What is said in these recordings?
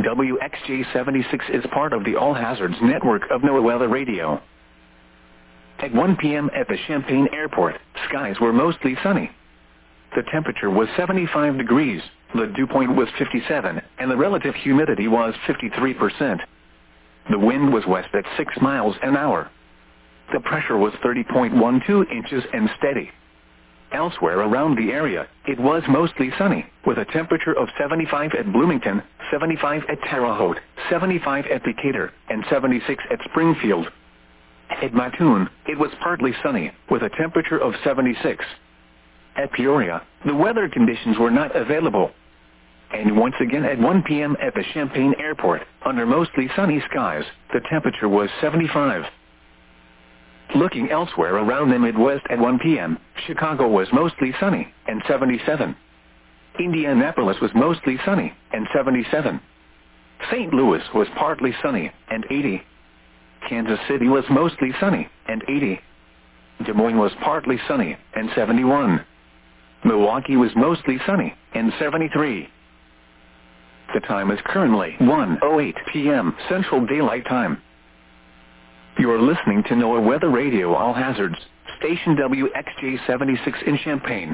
WXJ76 is part of the All Hazards network of NOAA Weather Radio. At 1 p.m. at the Champaign Airport, skies were mostly sunny. The temperature was 75 degrees, the dew point was 57, and the relative humidity was 53%. The wind was west at 6 miles an hour. The pressure was 30.12 inches and steady. Elsewhere around the area, it was mostly sunny, with a temperature of 75 at Bloomington, 75 at Terre Haute, 75 at Decatur, and 76 at Springfield. At Mattoon, it was partly sunny, with a temperature of 76. At Peoria, the weather conditions were not available. And once again at 1 p.m. at the Champaign Airport, under mostly sunny skies, the temperature was 75. Looking elsewhere around the Midwest at 1 p.m., Chicago was mostly sunny, and 77. Indianapolis was mostly sunny, and 77. St. Louis was partly sunny, and 80. Kansas City was mostly sunny, and 80. Des Moines was partly sunny, and 71. Milwaukee was mostly sunny, and 73. The time is currently 1:08 p.m. Central Daylight Time. You are listening to NOAA Weather Radio All Hazards, station WXJ76 in Champaign.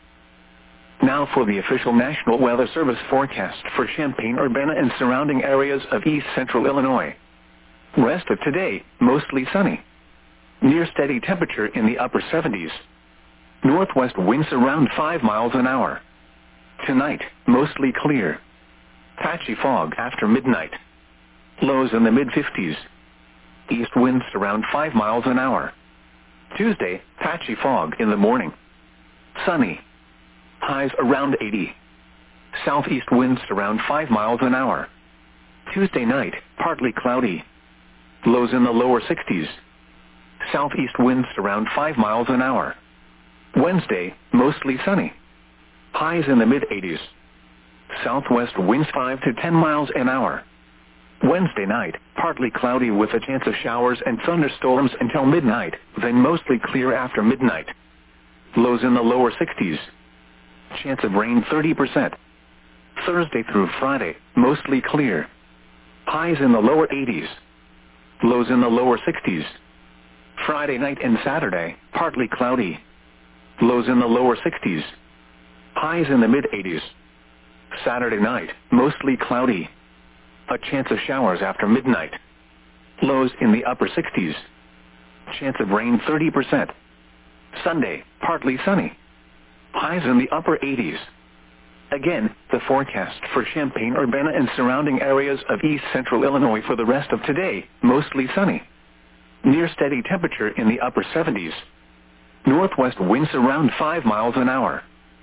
Now for the official National Weather Service forecast for Champaign-Urbana and surrounding areas of east central Illinois. Rest of today, mostly sunny. Near steady temperature in the upper 70s. Northwest winds around 5 miles an hour. Tonight, mostly clear. Patchy fog after midnight. Lows in the mid-50s. East winds around 5 miles an hour. Tuesday, patchy fog in the morning. Sunny. Highs around 80. Southeast winds around 5 miles an hour. Tuesday night, partly cloudy. Lows in the lower 60s. Southeast winds around 5 miles an hour. Wednesday, mostly sunny. Highs in the mid-80s. Southwest winds 5 to 10 miles an hour. Wednesday night, partly cloudy with a chance of showers and thunderstorms until midnight, then mostly clear after midnight. Lows in the lower 60s. Chance of rain 30%. Thursday through Friday, mostly clear. Highs in the lower 80s. Lows in the lower 60s. Friday night and Saturday, partly cloudy. Lows in the lower 60s. Highs in the mid-80s. Saturday night, mostly cloudy. A chance of showers after midnight. Lows in the upper 60s. Chance of rain 30%. Sunday, partly sunny. Highs in the upper 80s. Again, the forecast for Champaign-Urbana and surrounding areas of east central Illinois for the rest of today, mostly sunny. Near steady temperature in the upper 70s. Northwest winds around 5 miles an hour.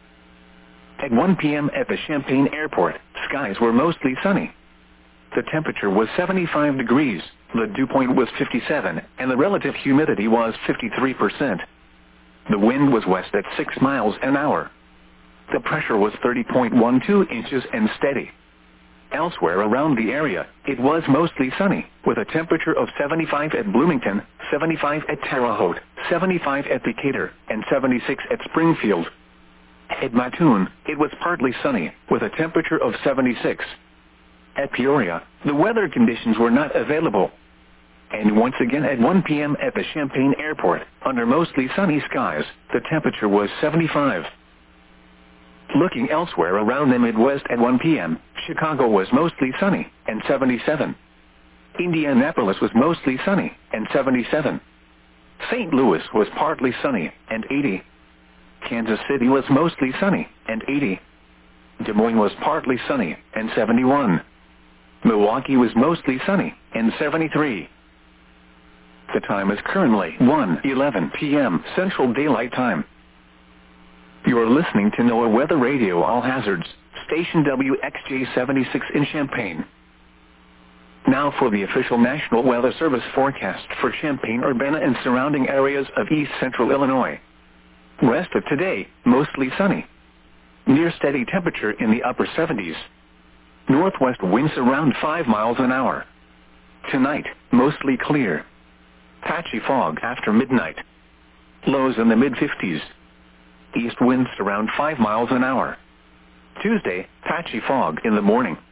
At 1 p.m. at the Champaign Airport, skies were mostly sunny. The temperature was 75 degrees, the dew point was 57, and the relative humidity was 53%. The wind was west at 6 miles an hour. The pressure was 30.12 inches and steady. Elsewhere around the area, it was mostly sunny, with a temperature of 75 at Bloomington, 75 at Terre Haute, 75 at Decatur, and 76 at Springfield. At Mattoon, it was partly sunny, with a temperature of 76. At Peoria, the weather conditions were not available. And once again at 1 p.m. at the Champaign Airport, under mostly sunny skies, the temperature was 75. Looking elsewhere around the Midwest at 1 p.m., Chicago was mostly sunny, and 77. Indianapolis was mostly sunny, and 77. St. Louis was partly sunny, and 80. Kansas City was mostly sunny, and 80. Des Moines was partly sunny, and 71. Milwaukee was mostly sunny, and 73. The time is currently 1:11 p.m. Central Daylight Time. You are listening to NOAA Weather Radio All Hazards, station WXJ76 in Champaign. Now for the official National Weather Service forecast for Champaign-Urbana and surrounding areas of east central Illinois. Rest of today, mostly sunny. Near steady temperature in the upper 70s. Northwest winds around 5 miles an hour. Tonight, mostly clear. Patchy fog after midnight. Lows in the mid-50s. East winds around 5 miles an hour. Tuesday, patchy fog in the morning.